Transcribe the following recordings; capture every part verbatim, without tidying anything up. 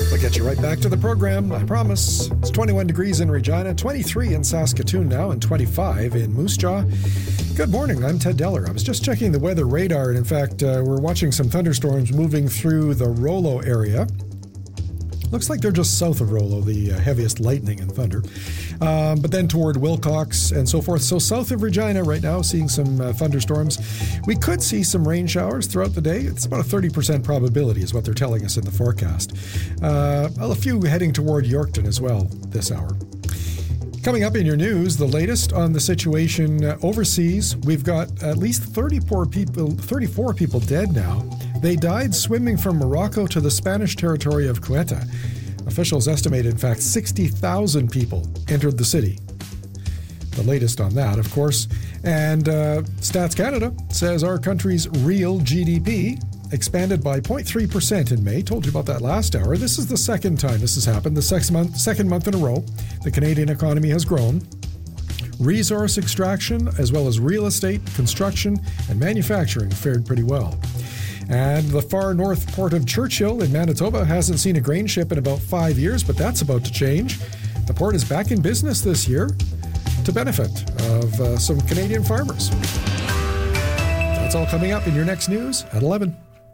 We'll get you right back to the program, I promise. It's twenty-one degrees in Regina, twenty-three in Saskatoon now, and twenty-five in Moose Jaw. Good morning, I'm Ted Deller. I was just checking the weather radar, and in fact, uh, we're watching some thunderstorms moving through the Rollo area. Looks like they're just south of Rollo, the uh, heaviest lightning and thunder. Um, but then toward Wilcox and so forth. So south of Regina right now, seeing some uh, thunderstorms. We could see some rain showers throughout the day. It's about a thirty percent probability is what they're telling us in the forecast. Uh, well, a few heading toward Yorkton as well this hour. Coming up in your news, the latest on the situation uh, overseas. We've got at least thirty-four people, thirty-four people dead now. They died swimming from Morocco to the Spanish territory of Ceuta. Officials estimate, in fact, sixty thousand people entered the city. The latest on that, of course. And uh, Stats Canada says our country's real G D P expanded by zero point three percent in May. Told you about that last hour. This is the second time this has happened, the second month, second month in a row. The Canadian economy has grown. Resource extraction, as well as real estate, construction, and manufacturing fared pretty well. And the far north port of Churchill in Manitoba hasn't seen a grain ship in about five years, but that's about to change. The port is back in business this year to benefit of uh, some Canadian farmers. That's all coming up in your next news at eleven.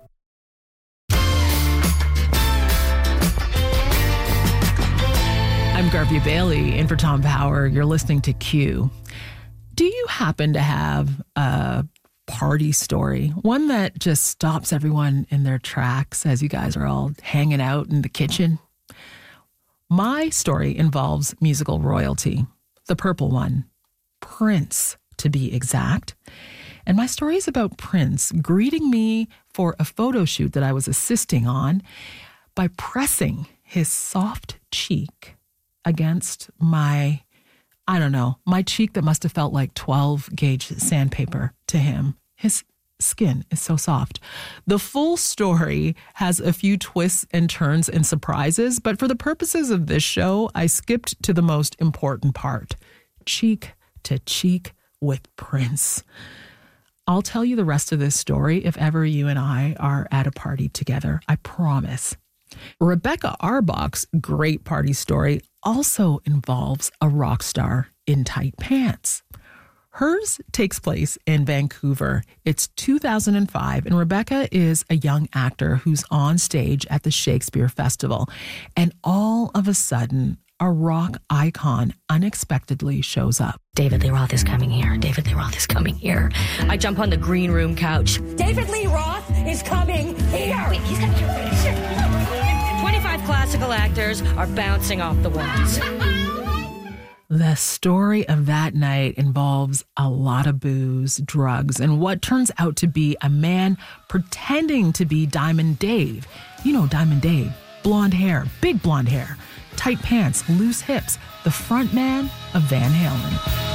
I'm Garvey Bailey, in for Tom Power. You're listening to Q. Do you happen to have a party story, one that just stops everyone in their tracks as you guys are all hanging out in the kitchen? My story involves musical royalty, the purple one, Prince to be exact. And my story is about Prince greeting me for a photo shoot that I was assisting on by pressing his soft cheek against my, I don't know, my cheek that must have felt like twelve gauge sandpaper to him. His skin is so soft. The full story has a few twists and turns and surprises, but for the purposes of this show, I skipped to the most important part. Cheek to cheek with Prince. I'll tell you the rest of this story if ever you and I are at a party together. I promise. Rebecca Arbach's great party story also involves a rock star in tight pants. Hers takes place in Vancouver. It's two thousand five, and Rebecca is a young actor who's on stage at the Shakespeare Festival. And all of a sudden, a rock icon unexpectedly shows up. David Lee Roth is coming here. David Lee Roth is coming here. I jump on the green room couch. David Lee Roth is coming here. Wait, he's coming here. twenty-five classical actors are bouncing off the walls. The story of that night involves a lot of booze, drugs, and what turns out to be a man pretending to be Diamond Dave. You know Diamond Dave. Blonde hair, big blonde hair, tight pants, loose hips, the front man of Van Halen.